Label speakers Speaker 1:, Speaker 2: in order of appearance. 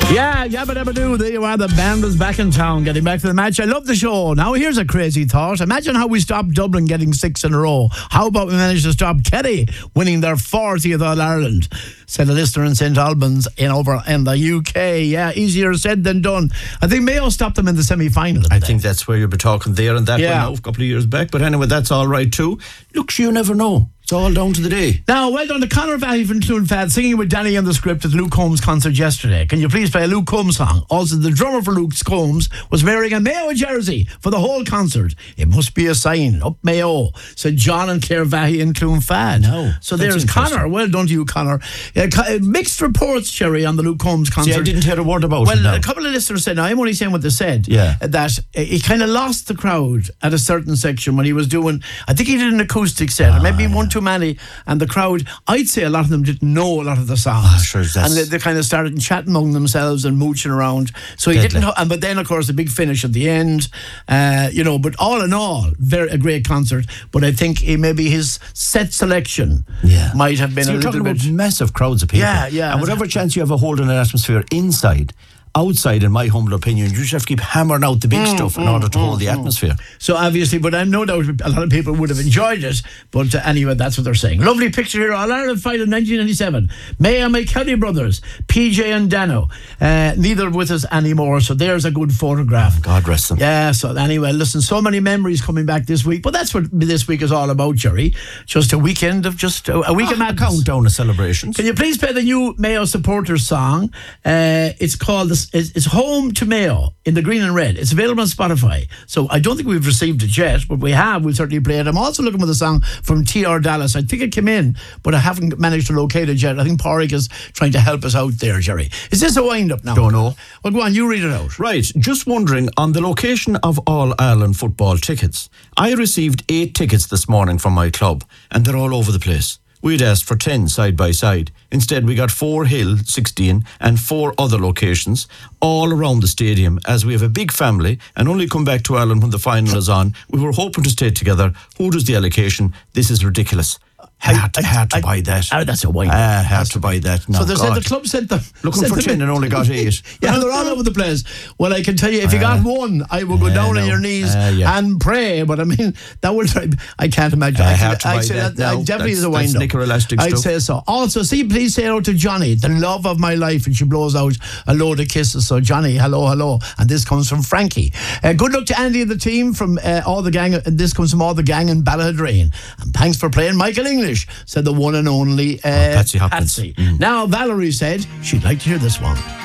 Speaker 1: Yeah, yabba dabba doo. There you are. The band is back in town, getting back to the match. I love the show. Now, here's a crazy thought. Imagine how we stopped Dublin getting 6 in a row. How about we managed to stop Kerry winning their 40th All Ireland? Said a listener in St Albans over in the UK. Yeah, easier said than done. I think Mayo stopped them in the semi-final.
Speaker 2: I think that's where you'll be talking there and that one now, a couple of years back. But anyway, that's all right too. Look, you never know. It's all down to the day.
Speaker 1: Now, well done to Conor Valley from Clonfad singing with Danny on the script at Luke Combs' concert yesterday. Can you please play a Luke Combs song? Also, the drummer for Luke Combs was wearing a Mayo jersey for the whole concert. It must be a sign. Up Mayo, said John and Claire Valley in Clonfad.
Speaker 2: No.
Speaker 1: So there's Conor. Well done to you, Conor. Mixed reports, Sherry, on the Luke Combs concert.
Speaker 2: See, I didn't hear a word about it.
Speaker 1: Well, a couple of listeners said, now I'm only saying what they said, that he kind of lost the crowd at a certain section when he was doing, I think he did an acoustic set, or maybe one too many. And the crowd, I'd say a lot of them didn't know a lot of the songs.
Speaker 2: Sure,
Speaker 1: and they kind of started chatting among themselves and mooching around. So he didn't know. But then, of course, the big finish at the end, but all in all, a great concert. But I think maybe his set selection might have been a little bit.
Speaker 2: About massive crowds of people.
Speaker 1: Yeah.
Speaker 2: And whatever chance you have of holding an atmosphere inside, outside, in my humble opinion, you just have to keep hammering out the big stuff in order to hold the atmosphere.
Speaker 1: So obviously, but I'm no doubt a lot of people would have enjoyed it. But anyway, that's what they're saying. Lovely picture here. All Ireland final in 1997. May and my Kelly brothers, PJ and Dano, neither with us anymore. So there's a good photograph.
Speaker 2: God rest them.
Speaker 1: Yeah. So anyway, listen, so many memories coming back this week. But that's what this week is all about, Jerry. Just a weekend of a week of madness.
Speaker 2: Countdown of celebrations.
Speaker 1: Can you please play the new Mayo supporters song? It's called It's Home to Mayo in the green and red. It's available on Spotify. So I don't think we've received it yet, but we have. We'll certainly play it. I'm also looking for the song from TR Dallas. I think it came in, but I haven't managed to locate it yet. I think Porrick is trying to help us out there, Jerry. Is this a wind-up now?
Speaker 2: Don't know.
Speaker 1: Well, go on, you read it out.
Speaker 2: Right. Just wondering, on the location of All Ireland football tickets, I received 8 tickets this morning from my club, and they're all over the place. We'd asked for 10 side by side. Instead, we got 4 Hill, 16, and 4 other locations all around the stadium. As we have a big family and only come back to Ireland when the final is on, we were hoping to stay together. Who does the allocation? This is ridiculous. Hard to buy that.
Speaker 1: That's a wine.
Speaker 2: Hard to buy that. No,
Speaker 1: so they said the club sent them.
Speaker 2: Looking for 10 and only got 8.
Speaker 1: Yeah, they're all over the place. Well, I can tell you, if you got one, I will go down on your knees and pray. But I mean, that would. I can't imagine. I'd say that definitely is a wind up. I'd say so. Also, please say hello to Johnny, the love of my life, and she blows out a load of kisses. So Johnny, hello, and this comes from Frankie. Good luck to Andy and the team from all the gang. And this comes from all the gang in Ballaghadrain. And thanks for playing Michael English, said the one and only
Speaker 2: Patsy Hopkins.
Speaker 1: Patsy. Now Valerie said she'd like to hear this one.